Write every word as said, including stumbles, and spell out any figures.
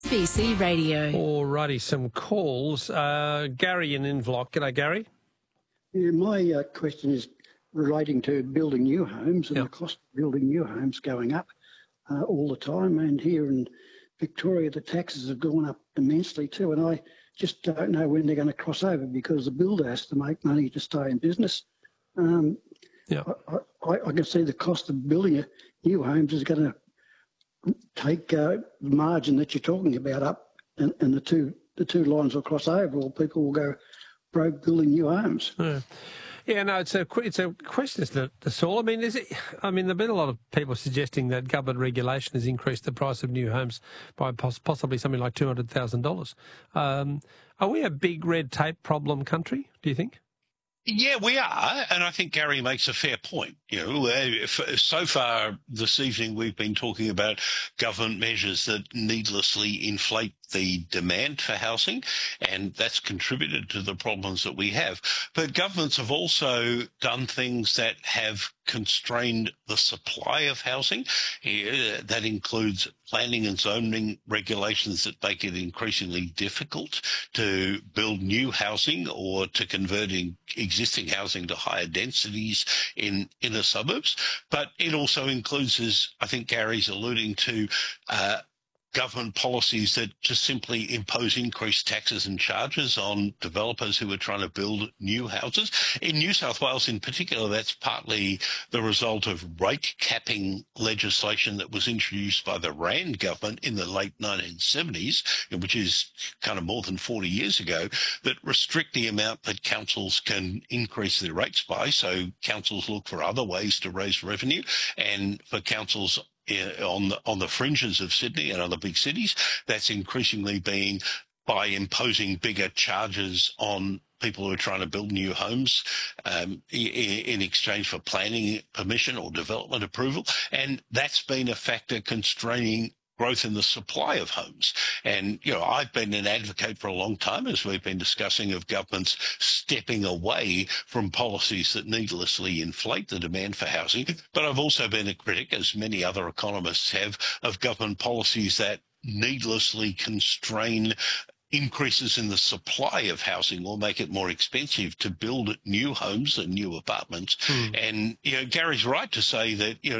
B C Radio. Alrighty, some calls. Uh, Gary in Inverloch. G'day, Gary. Yeah, my uh, question is relating to building new homes and Yep. the cost of building new homes going up uh, all the time. And here in Victoria, the taxes have gone up immensely too. And I just don't know when they're going to cross over because the builder has to make money to stay in business. Um, Yeah. I, I, I can see the cost of building a new homes is going to take uh, the margin that you're talking about up, and, and the two the two lines will cross over, or people will go broke building new homes. Yeah. Yeah, no, it's a it's a question, isn't it, that's all. I mean, is it? I mean, there've been a lot of people suggesting that government regulation has increased the price of new homes by poss- possibly something like two hundred thousand dollars. Um, are we a big red tape problem country, do you think? Yeah, we are, and I think Gary makes a fair point. You know, uh, so far this evening we've been talking about government measures that needlessly inflate the demand for housing, and that's contributed to the problems that we have. But governments have also done things that have constrained the supply of housing. Uh, that includes planning and zoning regulations that make it increasingly difficult to build new housing or to convert in existing housing to higher densities in inner suburbs. But it also includes, as I think Gary's alluding to, uh, government policies that just simply impose increased taxes and charges on developers who are trying to build new houses. In New South Wales in particular, that's partly the result of rate capping legislation that was introduced by the Rand government in the late nineteen seventies, which is kind of more than forty years ago, that restrict the amount that councils can increase their rates by. So councils look for other ways to raise revenue, and for councils on the, on the fringes of Sydney and other big cities, that's increasingly being by imposing bigger charges on people who are trying to build new homes um, in, in exchange for planning permission or development approval. And that's been a factor constraining growth in the supply of homes. And, you know, I've been an advocate for a long time, as we've been discussing, of governments stepping away from policies that needlessly inflate the demand for housing. But I've also been a critic, as many other economists have, of government policies that needlessly constrain increases in the supply of housing or make it more expensive to build new homes and new apartments. Hmm. And, you know, Gary's right to say that, you know,